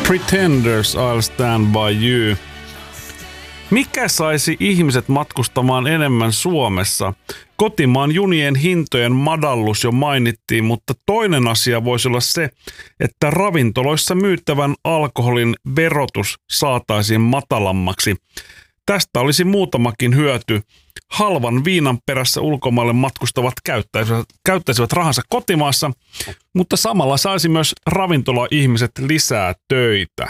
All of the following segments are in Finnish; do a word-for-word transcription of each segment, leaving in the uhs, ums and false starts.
Pretenders, I'll Stand By You. Mikä saisi ihmiset matkustamaan enemmän Suomessa? Kotimaan junien hintojen madallus jo mainittiin, mutta toinen asia voisi olla se, että ravintoloissa myyttävän alkoholin verotus saataisiin matalammaksi. Tästä olisi muutamakin hyöty. Halvan viinan perässä ulkomaille matkustavat käyttäisivät, käyttäisivät rahansa kotimaassa, mutta samalla saisi myös ravintola-ihmiset lisää töitä.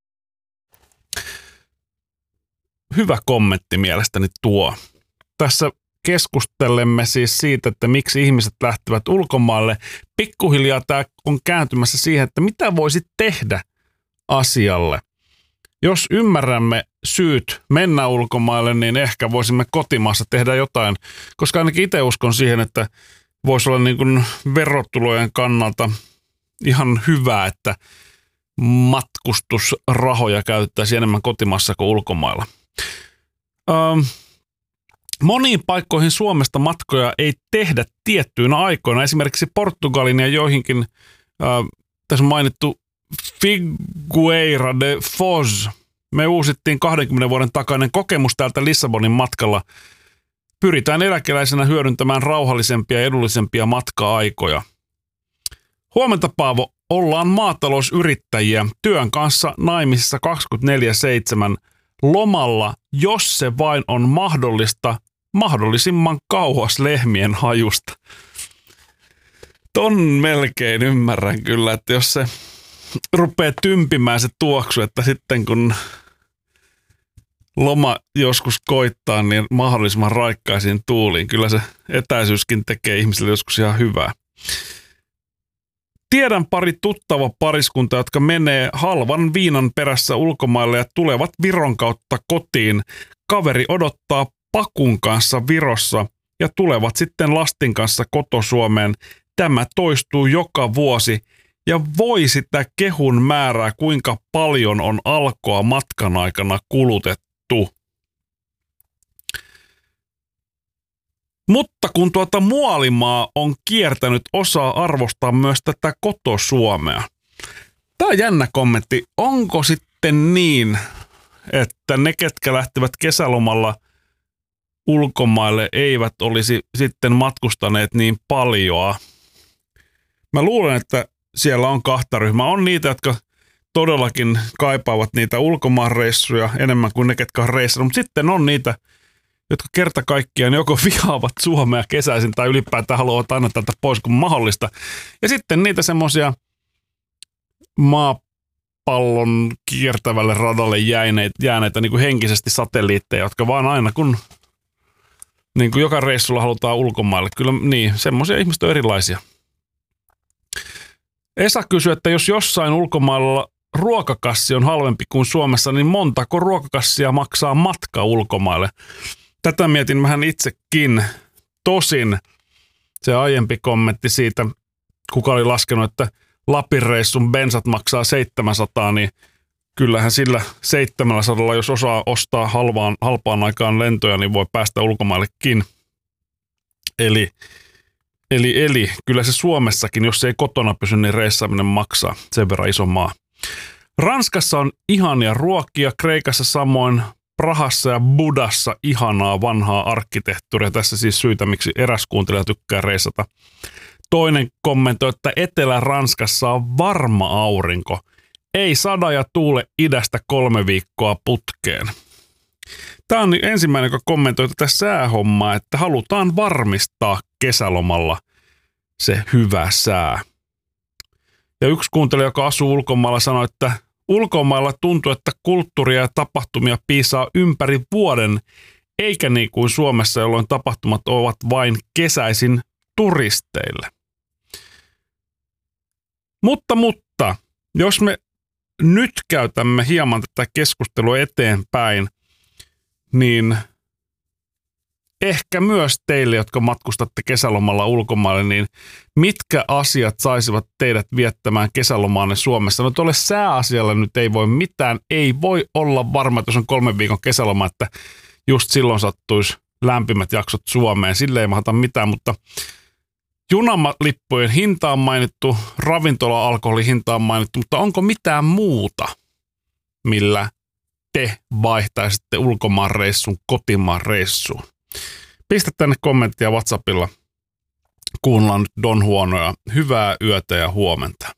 Hyvä kommentti mielestäni tuo. Tässä keskustelemme siis siitä, että miksi ihmiset lähtevät ulkomaille. Pikkuhiljaa tämä on kääntymässä siihen, että mitä voisi tehdä asialle. Jos ymmärrämme syyt mennä ulkomaille, niin ehkä voisimme kotimaassa tehdä jotain, koska ainakin itse uskon siihen, että voisi olla niin kuin verotulojen kannalta ihan hyvä, että matkustusrahoja käytettäisiin enemmän kotimaassa kuin ulkomailla. Ähm, moniin paikkoihin Suomesta matkoja ei tehdä tiettyinä aikoina. Esimerkiksi Portugalin ja joihinkin, äh, tässä on mainittu Figueira de Foz. Me uusittiin kahdenkymmenen vuoden takainen kokemus täältä Lissabonin matkalla. Pyritään eläkeläisenä hyödyntämään rauhallisempia ja edullisempia matka-aikoja. Huomenta, Paavo. Ollaan maatalousyrittäjiä työn kanssa naimisissa kaksikymmentäneljä seitsemän lomalla, jos se vain on mahdollista, mahdollisimman kauas lehmien hajusta. Ton melkein ymmärrän kyllä, että jos se rupeaa tympimään se tuoksu, että sitten kun loma joskus koittaa, niin mahdollisimman raikkaisiin tuuliin. Kyllä se etäisyyskin tekee ihmisille joskus ihan hyvää. Tiedän pari tuttava pariskunta, jotka menee halvan viinan perässä ulkomaille ja tulevat Viron kautta kotiin. Kaveri odottaa pakun kanssa Virossa ja tulevat sitten lastin kanssa koto-Suomeen. Tämä toistuu joka vuosi ja voi sitä kehun määrää, kuinka paljon on alkoa matkan aikana kulutettu. Mutta kun tuota Muolimaa on kiertänyt, osaa arvostaa myös tätä koto-Suomea. Tämä on jännä kommentti. Onko sitten niin, että ne, ketkä lähtevät kesälomalla ulkomaille, eivät olisi sitten matkustaneet niin paljoa? Mä luulen, että siellä on kahta ryhmää. On niitä, jotka todellakin kaipaavat niitä ulkomaanreissuja enemmän kuin ne, ketkä on reissannut. Mutta sitten on niitä, jotka kerta kaikkiaan joko vihaavat Suomea kesäisin tai ylipäätään haluavat aina tältä pois kuin mahdollista. Ja sitten niitä semmoisia maapallon kiertävälle radalle jääneitä, jääneitä niin kuin henkisesti satelliitteja, jotka vaan aina kun niin kuin joka reissulla halutaan ulkomaille. Kyllä niin, semmoisia ihmiset on erilaisia. Esa kysyy, että jos jossain ulkomailla ruokakassi on halvempi kuin Suomessa, niin montako ruokakassia maksaa matka ulkomaille? Tätä mietin vähän itsekin. Tosin se aiempi kommentti siitä, kuka oli laskenut, että Lapin reissun bensat maksaa seitsemänsataa, niin kyllähän sillä seitsemänsataa, jos osaa ostaa halvaan, halpaan aikaan lentoja, niin voi päästä ulkomaillekin. Eli, eli, eli kyllä se Suomessakin, jos se ei kotona pysy, niin reissaaminen maksaa sen verran iso maa. Ranskassa on ihania ruokia, Kreikassa samoin, Prahassa ja Budassa ihanaa vanhaa arkkitehtuuria. Tässä siis syitä, miksi eräs kuuntelija tykkää reissata. Toinen kommentoi, että Etelä-Ranskassa on varma aurinko. Ei sada ja tuule idästä kolme viikkoa putkeen. Tämä on ensimmäinen, joka kommentoi tätä säähommaa, että halutaan varmistaa kesälomalla se hyvä sää. Ja yksi kuuntelija, joka asuu ulkomailla, sanoi, että ulkomailla tuntuu, että kulttuuria ja tapahtumia piisaa ympäri vuoden, eikä niin kuin Suomessa, jolloin tapahtumat ovat vain kesäisin turisteille. Mutta, mutta, jos me nyt käytämme hieman tätä keskustelua eteenpäin, niin ehkä myös teille, jotka matkustatte kesälomalla ulkomaille, niin mitkä asiat saisivat teidät viettämään kesälomaanne Suomessa? No tuolle sääasialle nyt ei voi mitään. Ei voi olla varma, että jos on kolmen viikon kesäloma, että just silloin sattuisi lämpimät jaksot Suomeen. Sille ei mahata mitään, mutta Junalippujen hinta on mainittu, ravintola-alkoholin hinta on mainittu, mutta onko mitään muuta, millä te vaihtaisitte ulkomaan reissun kotimaan reissuun? Pistä tänne kommenttia WhatsAppilla. Kuunnellaan nyt Don Juanoja. Hyvää yötä ja huomenta.